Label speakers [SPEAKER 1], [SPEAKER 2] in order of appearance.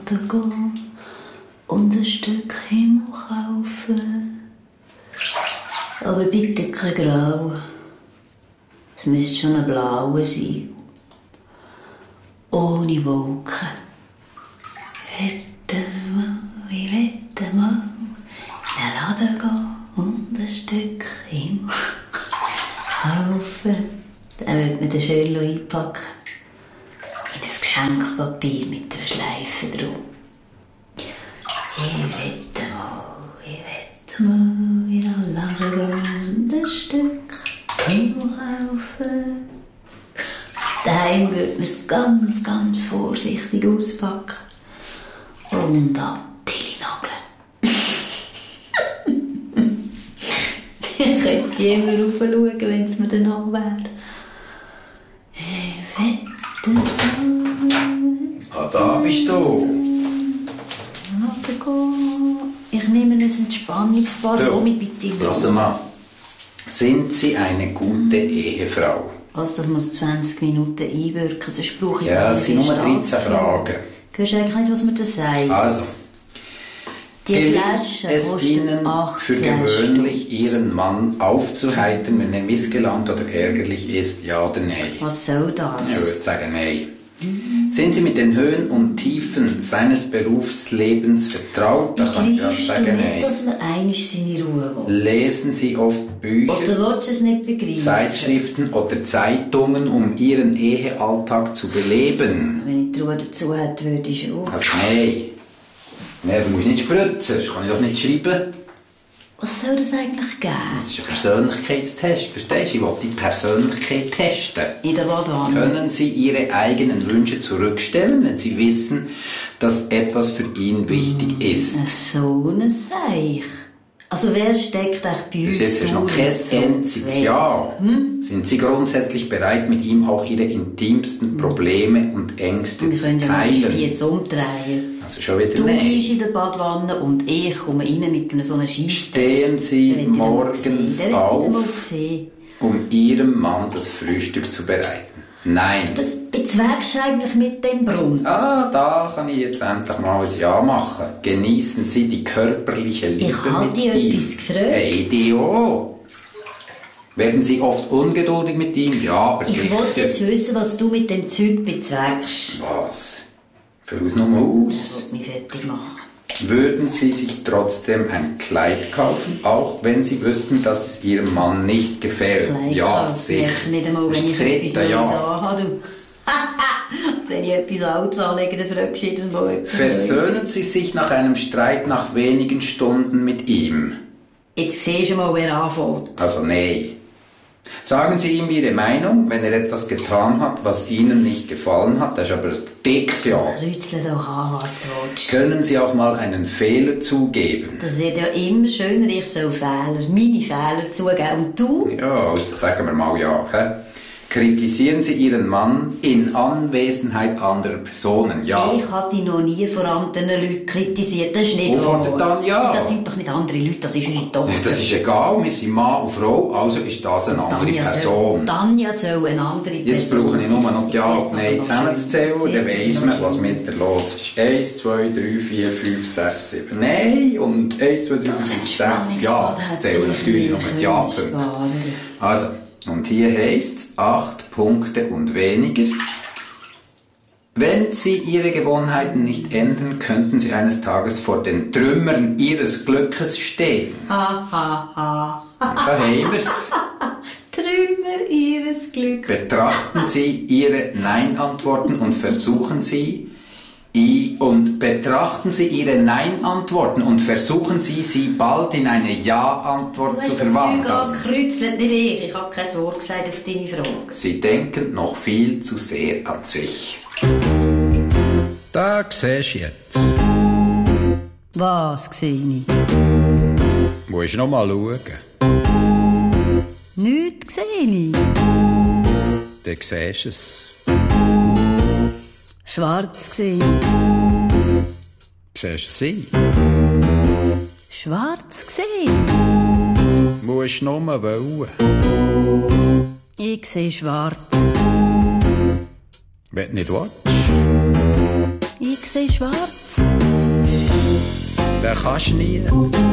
[SPEAKER 1] Laden gehen und ein Stück Himmel kaufen. Aber bitte kein Grau. Es müsste schon ein blauer sein. Ohne Wolken. Ich wette mal in den Laden gehen und ein Stück Himmel kaufen. Dann wird man den schön einpacken. In ein Geschenkpapier mit einer Schleife drum. Ich wette mal in den Laden gehen und ein Stück Himmel kaufen. Daheim würde man es ganz, ganz vorsichtig auspacken. Und an die nageln. Ich könnte immer raufschauen, wenn es mir dann auch wäre. Ich wette mal.
[SPEAKER 2] Ah, da bist du.
[SPEAKER 1] Ich nehme ein Entspannungsbad mit bitte.
[SPEAKER 2] Lass mal. Sind Sie eine gute Ehefrau?
[SPEAKER 1] Also, das muss 20 Minuten einwirken, sonst brauche ich
[SPEAKER 2] ja, es sind nur 13 Fragen.
[SPEAKER 1] Hörst du eigentlich nicht, was man da sagt?
[SPEAKER 2] Also,
[SPEAKER 1] die Flasche
[SPEAKER 2] es
[SPEAKER 1] kostet
[SPEAKER 2] Ihnen
[SPEAKER 1] 18
[SPEAKER 2] für gewöhnlich Ihren Mann aufzuheitern, wenn er missgelaunt oder ärgerlich ist, ja oder nein?
[SPEAKER 1] Was soll das?
[SPEAKER 2] Ich würde sagen nein. Sind Sie mit den Höhen und Tiefen seines Berufslebens vertraut? Da kann ich auch sagen nein.
[SPEAKER 1] Nicht, dass man einig seine Ruhe will.
[SPEAKER 2] Lesen Sie oft Bücher,
[SPEAKER 1] oder willst du es nicht begreifen?
[SPEAKER 2] Zeitschriften oder Zeitungen, um Ihren Ehealltag zu beleben?
[SPEAKER 1] Wenn ich die Ruhe dazu hätte, würde ich schon.
[SPEAKER 2] Also nein. Nein, du musst nicht spritzen, das kann ich doch nicht schreiben.
[SPEAKER 1] Was soll das eigentlich geben?
[SPEAKER 2] Das ist ein Persönlichkeitstest, verstehst du? Ich will die Persönlichkeit testen.
[SPEAKER 1] In der Badewanne.
[SPEAKER 2] Können Sie Ihre eigenen Wünsche zurückstellen, wenn Sie wissen, dass etwas für ihn wichtig ist?
[SPEAKER 1] So ein Seich. Also wer steckt eigentlich bei uns?
[SPEAKER 2] Bis jetzt ist noch kein einziges Ja. Sind Sie grundsätzlich bereit, mit ihm auch Ihre intimsten Probleme und Ängste zu teilen? Wir
[SPEAKER 1] können ja mal Spieß umdrehen.
[SPEAKER 2] Also schon wieder
[SPEAKER 1] du
[SPEAKER 2] nein.
[SPEAKER 1] bist in der Badwanne und ich komme rein mit so einer Scheisse.
[SPEAKER 2] Stehen Sie morgens auf, um Ihrem Mann das Frühstück zu bereiten? Nein.
[SPEAKER 1] Was bezweckst du eigentlich mit dem Brunz?
[SPEAKER 2] Ah, da kann ich jetzt endlich mal ein Ja machen. Genießen Sie die körperliche Liebe mit ihm.
[SPEAKER 1] Ich habe dich etwas gefragt.
[SPEAKER 2] Hey, die auch. Werden Sie oft ungeduldig mit ihm? Ja, aber sicher.
[SPEAKER 1] Ich wollte jetzt wissen, was du mit dem Zeug bezweckst.
[SPEAKER 2] Was? Füll es nochmal aus.
[SPEAKER 1] Ich will mich fertig machen.
[SPEAKER 2] Würden Sie sich trotzdem ein Kleid kaufen, auch wenn Sie wüssten, dass es Ihrem Mann nicht gefällt?
[SPEAKER 1] Kleid
[SPEAKER 2] ja,
[SPEAKER 1] kaufen.
[SPEAKER 2] sicher.
[SPEAKER 1] Nicht einmal, wenn ich etwas Neues anhabe. Und wenn ich etwas Altes anlege, dann fragst du jedes Mal etwas
[SPEAKER 2] Versöhnen Sie sich nach einem Streit nach wenigen Stunden mit ihm?
[SPEAKER 1] Jetzt siehst du mal, wer anfängt.
[SPEAKER 2] Also nein. Sagen Sie ihm Ihre Meinung, wenn er etwas getan hat, was Ihnen nicht gefallen hat. Das ist aber ein dickes Ja.
[SPEAKER 1] Kreuzel doch an, was du willst.
[SPEAKER 2] Können Sie auch mal einen Fehler zugeben?
[SPEAKER 1] Das wird ja immer schöner, ich soll meine Fehler zugeben. Und du?
[SPEAKER 2] Ja, also sagen wir mal ja. He? Kritisieren Sie Ihren Mann in Anwesenheit anderer Personen? Ja.
[SPEAKER 1] Ich habe dich noch nie vor anderen Leuten kritisiert. Das ist nicht wahr.
[SPEAKER 2] Dann ja.
[SPEAKER 1] Das sind doch nicht andere Leute, das ist unsere Tochter.
[SPEAKER 2] Das ist egal, wir sind Mann und Frau, also ist das eine andere Person.
[SPEAKER 1] Tanja soll eine andere Person.
[SPEAKER 2] Jetzt brauche ich nur noch die Ja und Nein zusammenzuzählen, dann weiss man, was mit der los ist. 1, 2, 3, 4, 5, 6, 7 Nein und 1, 2, 3, 4, 5, 6 Ja. Das zählen natürlich noch mit Ja-Punkten. Also, und hier heisst es 8 Punkte und weniger. Wenn Sie Ihre Gewohnheiten nicht ändern, könnten Sie eines Tages vor den Trümmern Ihres Glückes stehen.
[SPEAKER 1] Ha, ha, ha.
[SPEAKER 2] Und da haben wir's.
[SPEAKER 1] Trümmer Ihres Glückes.
[SPEAKER 2] Betrachten Sie Ihre Nein-Antworten und versuchen Sie Ihre Nein-Antworten und versuchen Sie, sie bald in eine Ja-Antwort zu verwandeln.
[SPEAKER 1] Du hast das Zeug angekreuzelt, nicht ich. Ich habe kein Wort gesagt auf deine Frage.
[SPEAKER 2] Sie denken noch viel zu sehr an sich. Da siehst du jetzt.
[SPEAKER 1] Was sehe ich?
[SPEAKER 2] Musst noch mal schauen.
[SPEAKER 1] Nichts sehe ich.
[SPEAKER 2] Dann siehst du es.
[SPEAKER 1] Schwarz sehe ich.
[SPEAKER 2] Siehst du sie?
[SPEAKER 1] Schwarz sehe ich.
[SPEAKER 2] Musst noch mal wollen.
[SPEAKER 1] Ich sehe schwarz.
[SPEAKER 2] Wenn du nicht willst.
[SPEAKER 1] Ich sehe schwarz.
[SPEAKER 2] kannst du nie.